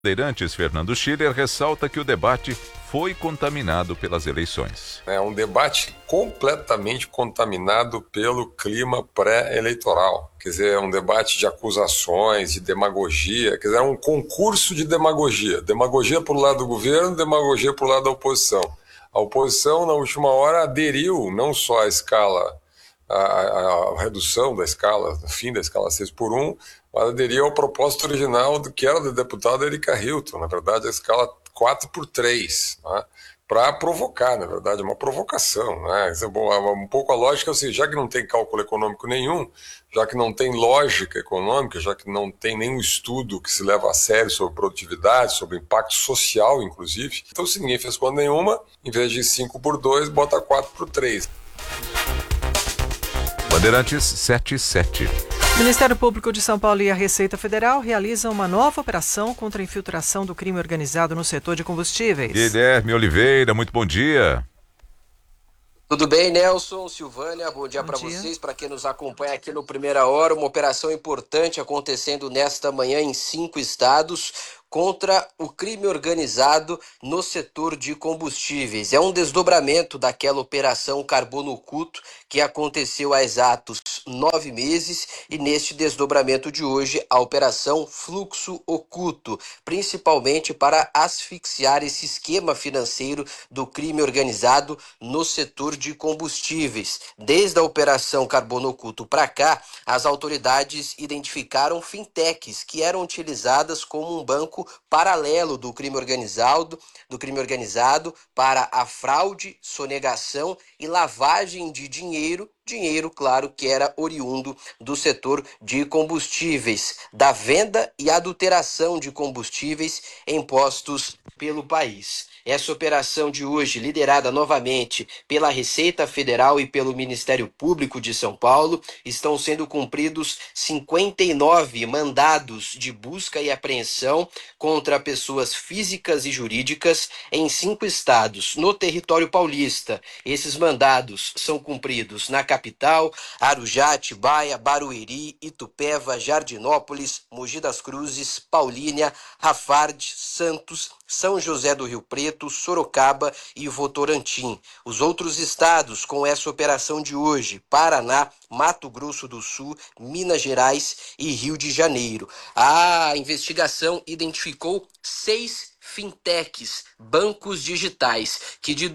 Bandeirantes, Fernando Schiller, ressalta que o debate foi contaminado pelas eleições. É um debate completamente contaminado pelo clima pré-eleitoral. Quer dizer, é um debate de acusações, de demagogia, quer dizer, é um concurso de demagogia. Demagogia para o lado do governo, demagogia para o lado da oposição. A oposição, na última hora, aderiu não só à escala, a redução da escala, o fim da escala 6x1, mas aderiu ao propósito original do que era da deputada Erika Hilton, na verdade a escala 4x3, né? Para provocar, na verdade, uma provocação. Né? Um pouco a lógica é assim, já que não tem cálculo econômico nenhum, já que não tem lógica econômica, já que não tem nenhum estudo que se leva a sério sobre produtividade, sobre impacto social, inclusive, então se ninguém fez conta nenhuma, em vez de 5x2, bota 4x3. Bandeirantes 77. O Ministério Público de São Paulo e a Receita Federal realizam uma nova operação contra a infiltração do crime organizado no setor de combustíveis. Guilherme Oliveira, muito bom dia. Tudo bem, Nelson, Silvânia, bom dia para vocês, para quem nos acompanha aqui no Primeira Hora, uma operação importante acontecendo nesta manhã em 5 estados contra o crime organizado no setor de combustíveis. É um desdobramento daquela operação Carbono Oculto que aconteceu há exatos 9 meses e neste desdobramento de hoje a operação Fluxo Oculto, principalmente para asfixiar esse esquema financeiro do crime organizado no setor de combustíveis. Desde a operação Carbono Oculto para cá, as autoridades identificaram fintechs que eram utilizadas como um banco paralelo do crime organizado para a fraude, sonegação e lavagem de dinheiro, claro, que era oriundo do setor de combustíveis, da venda e adulteração de combustíveis em postos pelo país. Essa operação de hoje, liderada novamente pela Receita Federal e pelo Ministério Público de São Paulo, estão sendo cumpridos 59 mandados de busca e apreensão contra pessoas físicas e jurídicas em 5 estados no território paulista. Esses mandados são cumpridos na capital, Arujá, Atibaia, Barueri, Itupeva, Jardinópolis, Mogi das Cruzes, Paulínia, Rafard, Santos, São José do Rio Preto, Sorocaba e Votorantim. Os outros estados com essa operação de hoje: Paraná, Mato Grosso do Sul, Minas Gerais e Rio de Janeiro. A investigação identificou 6 fintechs, bancos digitais, que de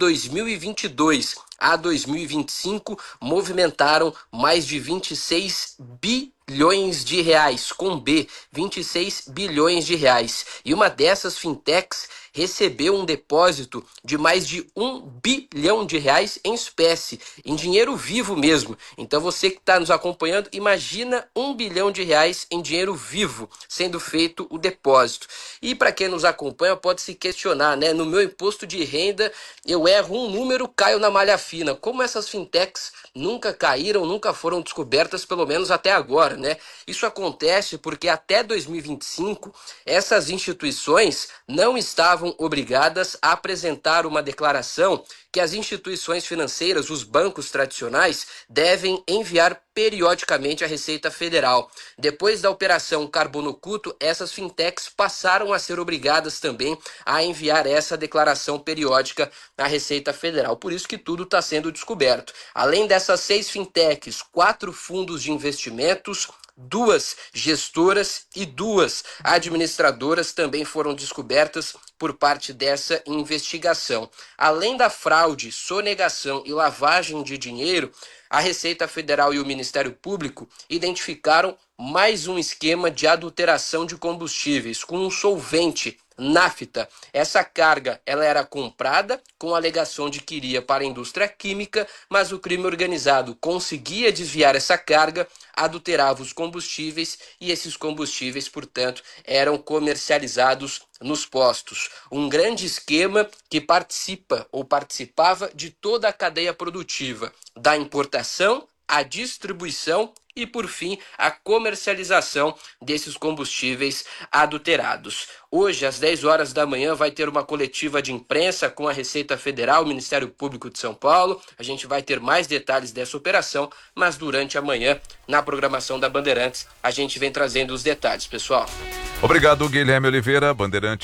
2022 a 2025 movimentaram mais de 26 bilhões de reais, com B, 26 bilhões de reais. E uma dessas fintechs recebeu um depósito de mais de 1 bilhão de reais em espécie, em dinheiro vivo mesmo. Então você que está nos acompanhando, imagina 1 bilhão de reais em dinheiro vivo sendo feito o depósito. E para quem nos acompanha pode se questionar, né? No meu imposto de renda eu erro um número, caio na malha fina. Como essas fintechs nunca caíram, nunca foram descobertas, pelo menos até agora, né? Isso acontece porque até 2025 essas instituições não estavam obrigadas a apresentar uma declaração que as instituições financeiras, os bancos tradicionais, devem enviar periodicamente à Receita Federal. Depois da operação Carbono Oculto, essas fintechs passaram a ser obrigadas também a enviar essa declaração periódica à Receita Federal. Por isso que tudo está sendo descoberto. Além dessas 6 fintechs, 4 fundos de investimentos, 2 gestoras e 2 administradoras também foram descobertas por parte dessa investigação. Além da fraude, sonegação e lavagem de dinheiro, a Receita Federal e o Ministério Público identificaram mais um esquema de adulteração de combustíveis com um solvente, nafta. Essa carga ela era comprada com a alegação de que iria para a indústria química, mas o crime organizado conseguia desviar essa carga, adulterava os combustíveis e esses combustíveis, portanto, eram comercializados nos postos. Um grande esquema que participava de toda a cadeia produtiva, da importação à distribuição e, por fim, a comercialização desses combustíveis adulterados. Hoje, às 10 horas da manhã, vai ter uma coletiva de imprensa com a Receita Federal, o Ministério Público de São Paulo. A gente vai ter mais detalhes dessa operação, mas durante a manhã, na programação da Bandeirantes, a gente vem trazendo os detalhes, pessoal. Obrigado, Guilherme Oliveira, Bandeirante.